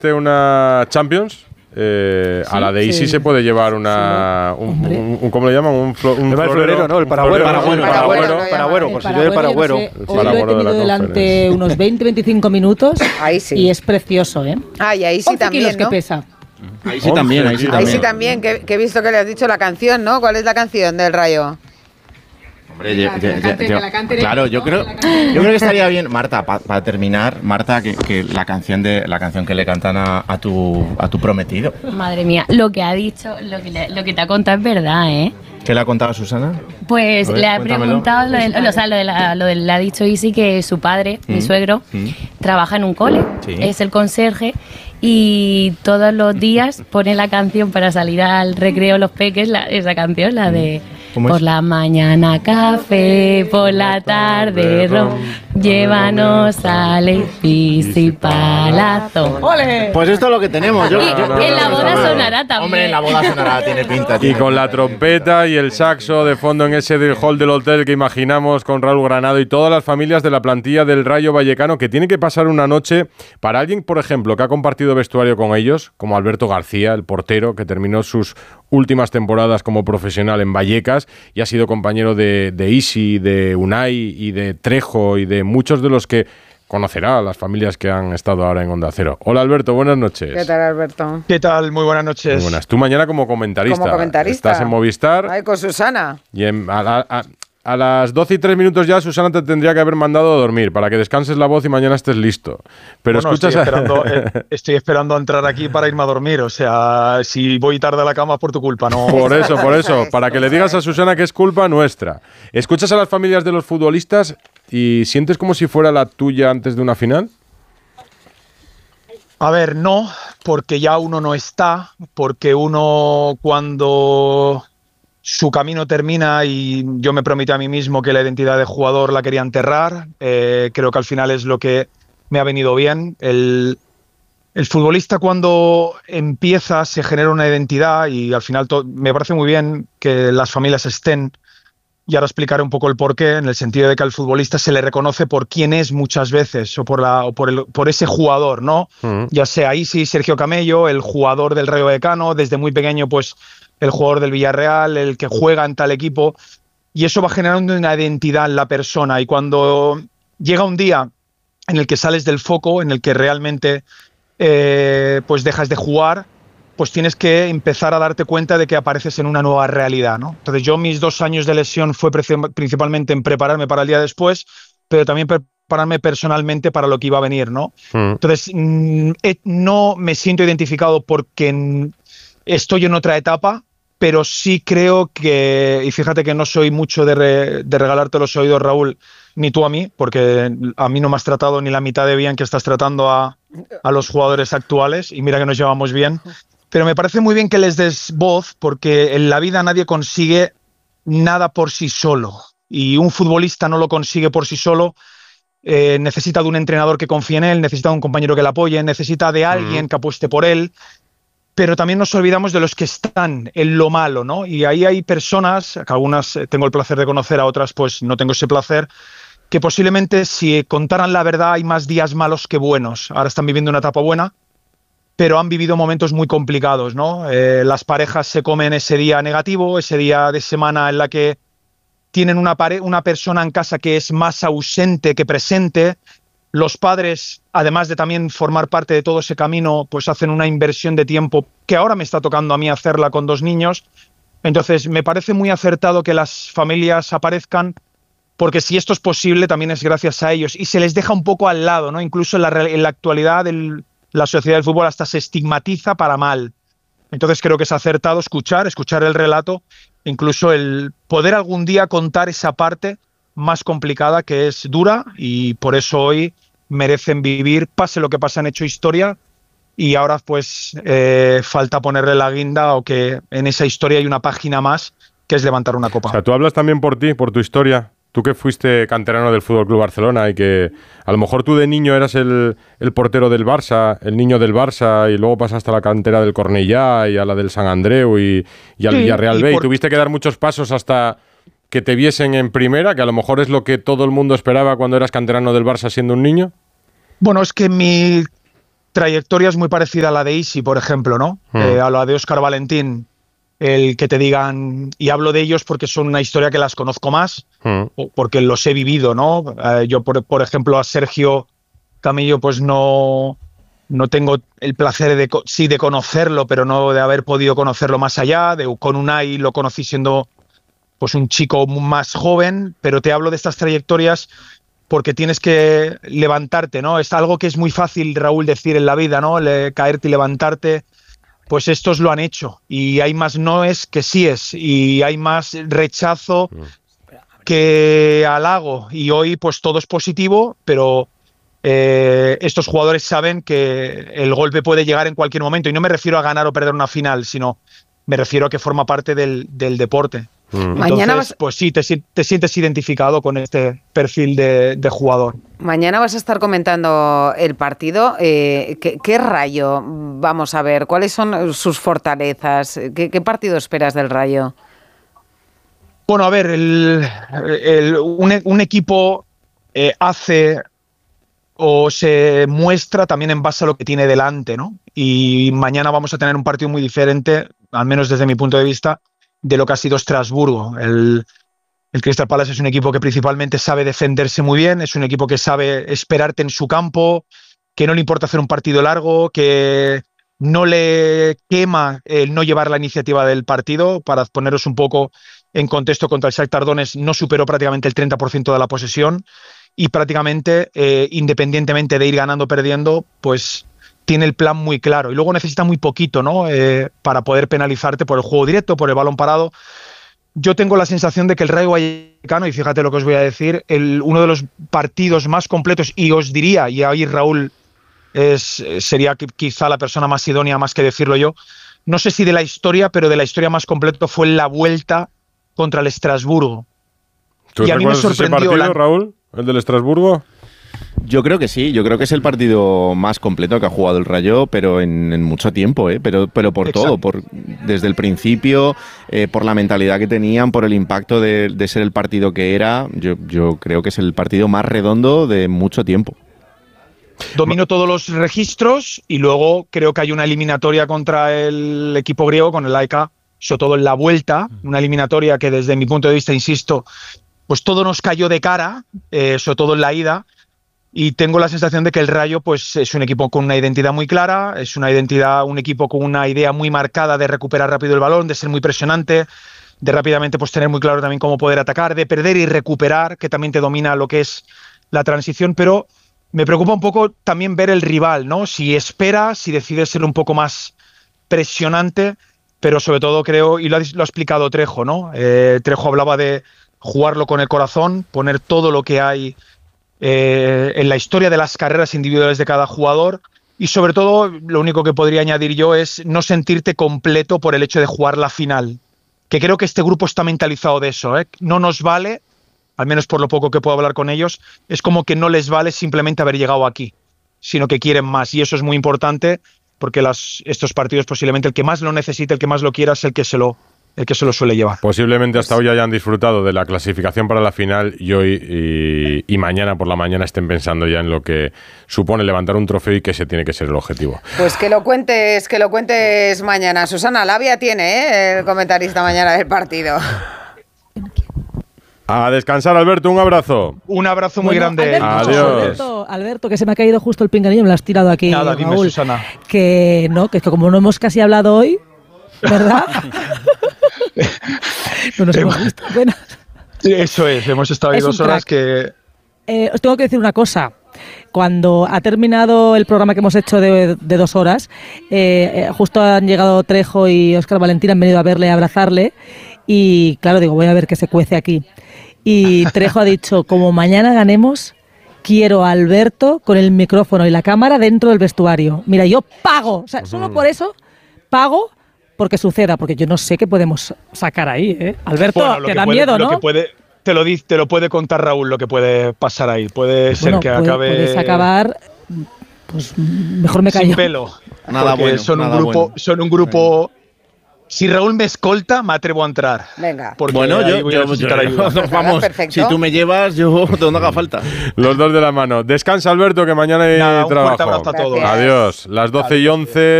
una Champions, a la de Isi se puede llevar un ¿cómo le llaman? Un florero, ¿no? El paragüero, por si yo de paragüero. Hoy lo he tenido delante unos 20-25 minutos. Ahí sí. Y es precioso, ¿eh? Y ahí sí también, kilos, ¿no? Que pesa. Ahí sí también, que he visto que le has dicho la canción, ¿no? ¿Cuál es la canción del Rayo? Hombre, claro, yo creo que estaría bien, Marta, para terminar, Marta, que la canción que le cantan a tu prometido. Madre mía, lo que ha dicho, lo que te ha contado es verdad, ¿eh? ¿Qué le ha contado Susana? Pues ver, le ha preguntado, le ha dicho Isi que su padre, mi suegro, trabaja en un cole, es el conserje, y todos los días pone la canción para salir al recreo los peques, esa canción, la de... Por la mañana café, por la tarde ron, llévanos al edificio Palazzo. ¡Ole! Pues esto es lo que tenemos. En la boda sonará también. Hombre, en la boda sonará, tiene pinta. Y con la trompeta y el saxo de fondo en ese hall del hotel que imaginamos con Raúl Granado y todas las familias de la plantilla del Rayo Vallecano, que tiene que pasar una noche para alguien, por ejemplo, que ha compartido vestuario con ellos, como Alberto García, el portero, que terminó sus últimas temporadas como profesional en Vallecas y ha sido compañero de Isi, de Unai y de Trejo y de muchos de los que conocerá a las familias que han estado ahora en Onda Cero. Hola Alberto, buenas noches. ¿Qué tal, Alberto? ¿Qué tal? Muy buenas noches. Muy buenas. Tú mañana como comentarista. Estás en Movistar. Ay, con Susana. Y a las 12 y 3 minutos ya Susana te tendría que haber mandado a dormir para que descanses la voz y mañana estés listo. Pero escuchas... Estoy esperando a entrar aquí para irme a dormir. O sea, si voy tarde a la cama por tu culpa, no. Por eso, para que le digas a Susana que es culpa nuestra. ¿Escuchas a las familias de los futbolistas y sientes como si fuera la tuya antes de una final? A ver, no, porque ya uno no está, porque uno cuando su camino termina y yo me prometí a mí mismo que la identidad de jugador la quería enterrar, creo que al final es lo que me ha venido bien. El futbolista cuando empieza se genera una identidad y al final me parece muy bien que las familias estén, y ahora explicaré un poco el porqué, en el sentido de que al futbolista se le reconoce por quién es muchas veces o por ese jugador, ¿no? Ya sea Isi, Sergio Camello, el jugador del Rayo Vallecano, desde muy pequeño pues el jugador del Villarreal, el que juega en tal equipo, y eso va generando una identidad en la persona, y cuando llega un día en el que sales del foco, en el que realmente pues dejas de jugar, pues tienes que empezar a darte cuenta de que apareces en una nueva realidad, ¿no? Entonces yo mis 2 años de lesión fue principalmente en prepararme para el día después, pero también prepararme personalmente para lo que iba a venir, ¿no? Entonces no me siento identificado porque estoy en otra etapa, pero sí creo que, y fíjate que no soy mucho de regalarte los oídos, Raúl, ni tú a mí, porque a mí no me has tratado ni la mitad de bien que estás tratando a los jugadores actuales, y mira que nos llevamos bien, pero me parece muy bien que les des voz, porque en la vida nadie consigue nada por sí solo, y un futbolista no lo consigue por sí solo. Necesita de un entrenador que confíe en él, necesita de un compañero que le apoye, necesita de alguien que apueste por él. Pero también nos olvidamos de los que están en lo malo, ¿no? Y ahí hay personas, que algunas tengo el placer de conocer, a otras pues no tengo ese placer, que posiblemente si contaran la verdad hay más días malos que buenos. Ahora están viviendo una etapa buena, pero han vivido momentos muy complicados, ¿no? Las parejas se comen ese día negativo, ese día de semana en la que tienen una persona en casa que es más ausente que presente. Los padres, además de también formar parte de todo ese camino, pues hacen una inversión de tiempo que ahora me está tocando a mí hacerla con 2 niños. Entonces, me parece muy acertado que las familias aparezcan, porque si esto es posible, también es gracias a ellos. Y se les deja un poco al lado, ¿no? Incluso en la actualidad la sociedad del fútbol hasta se estigmatiza para mal. Entonces, creo que es acertado escuchar el relato, incluso el poder algún día contar esa parte más complicada, que es dura, y por eso hoy merecen vivir, pase lo que pase, han hecho historia, y ahora pues falta ponerle la guinda, o que en esa historia hay una página más, que es levantar una copa. O sea, tú hablas también por ti, por tu historia. Tú que fuiste canterano del FC Barcelona y que a lo mejor tú de niño eras el portero del Barça, el niño del Barça, y luego pasaste a la cantera del Cornellá y a la del Sant Andreu y al Villarreal B, y tuviste que dar muchos pasos hasta que te viesen en primera, que a lo mejor es lo que todo el mundo esperaba cuando eras canterano del Barça siendo un niño. Bueno, es que mi trayectoria es muy parecida a la de Isi, por ejemplo, ¿no? A la de Óscar Valentín. El que te digan, y hablo de ellos porque son una historia que las conozco más, porque los he vivido, ¿no? Yo, por ejemplo, a Sergio Camillo, pues no tengo el placer de conocerlo, pero no de haber podido conocerlo más allá. Con Unai lo conocí siendo pues un chico más joven, pero te hablo de estas trayectorias porque tienes que levantarte, ¿no? Es algo que es muy fácil, Raúl, decir en la vida, ¿no? Caerte y levantarte. Pues estos lo han hecho y hay más noes que síes y hay más rechazo que halago y hoy pues todo es positivo, pero estos jugadores saben que el golpe puede llegar en cualquier momento y no me refiero a ganar o perder una final, sino me refiero a que forma parte del deporte. Entonces, mañana pues sí, te sientes identificado con este perfil de jugador. Mañana vas a estar comentando el partido. ¿Qué Rayo vamos a ver? ¿Cuáles son sus fortalezas? ¿Qué partido esperas del Rayo? Bueno, a ver, un equipo hace o se muestra también en base a lo que tiene delante, ¿no? Y mañana vamos a tener un partido muy diferente, al menos desde mi punto de vista, de lo que ha sido Estrasburgo. El Crystal Palace es un equipo que principalmente sabe defenderse muy bien, es un equipo que sabe esperarte en su campo, que no le importa hacer un partido largo, que no le quema el no llevar la iniciativa del partido. Para poneros un poco en contexto, contra el Shakhtar Donetsk no superó prácticamente el 30% de la posesión y prácticamente, independientemente de ir ganando o perdiendo, pues tiene el plan muy claro y luego necesita muy poquito, ¿no? Para poder penalizarte por el juego directo, por el balón parado. Yo tengo la sensación de que el Rayo Vallecano, y fíjate lo que os voy a decir, uno de los partidos más completos, y os diría, y ahí Raúl sería quizá la persona más idónea más que decirlo yo, no sé si de la historia, pero de la historia más completo fue la vuelta contra el Estrasburgo. ¿Tú y a mí me sorprendió ese partido, Raúl? ¿El del Estrasburgo? Yo creo que sí, yo creo que es el partido más completo que ha jugado el Rayo, pero en mucho tiempo, pero por Exacto. todo, desde el principio, por la mentalidad que tenían, por el impacto de ser el partido que era. Yo creo que es el partido más redondo de mucho tiempo. Dominó todos los registros y luego creo que hay una eliminatoria contra el equipo griego, con el AEK, sobre todo en la vuelta, una eliminatoria que desde mi punto de vista, insisto, pues todo nos cayó de cara, sobre todo en la ida. Y tengo la sensación de que el Rayo pues es un equipo con una identidad muy clara, es un equipo con una idea muy marcada de recuperar rápido el balón, de ser muy presionante, de rápidamente pues tener muy claro también cómo poder atacar, de perder y recuperar, que también te domina lo que es la transición, pero me preocupa un poco también ver el rival, ¿no? Si espera, si decide ser un poco más presionante, pero sobre todo creo, y lo ha explicado Trejo, ¿no? Trejo hablaba de jugarlo con el corazón, poner todo lo que hay en la historia de las carreras individuales de cada jugador y sobre todo lo único que podría añadir yo es no sentirte completo por el hecho de jugar la final, que creo que este grupo está mentalizado de eso, ¿eh? No nos vale, al menos por lo poco que puedo hablar con ellos, es como que no les vale simplemente haber llegado aquí, sino que quieren más y eso es muy importante porque estos partidos posiblemente el que más lo necesite, el que más lo quiera es el que se lo suele llevar. Posiblemente hasta hoy hayan disfrutado de la clasificación para la final y hoy y mañana por la mañana estén pensando ya en lo que supone levantar un trofeo y que ese tiene que ser el objetivo. Pues que lo cuentes mañana. Susana Labia tiene, el comentarista mañana del partido. A descansar, Alberto, un abrazo. Un abrazo muy grande. Adiós. Alberto, que se me ha caído justo el pinganillo, me lo has tirado aquí. Nada, dime, Raúl, Susana. Que como no hemos casi hablado hoy, ¿verdad? No nos hemos visto apenas. Eso es, hemos estado ahí 2 horas que... os tengo que decir una cosa. Cuando ha terminado el programa que hemos hecho de 2 horas, justo han llegado Trejo y Óscar Valentín, han venido a verle, a abrazarle, y claro, digo, voy a ver qué se cuece aquí. Y Trejo ha dicho, como mañana ganemos, quiero a Alberto con el micrófono y la cámara dentro del vestuario. Mira, yo pago, o sea, solo por eso pago porque suceda, porque yo no sé qué podemos sacar ahí, ¿eh? Alberto, bueno, te da miedo, ¿no? Te lo puede contar Raúl lo que puede pasar ahí. Puede ser que acabe... Puedes acabar, pues mejor me callo. Sin pelo. Nada bueno. Son un grupo Si Raúl me escolta, me atrevo a entrar. Venga. Bueno, yo vamos, si tú me llevas, yo donde haga falta. Los dos de la mano. Descansa, Alberto, que mañana hay trabajo. Un fuerte abrazo a todos. Adiós. Las 12:11.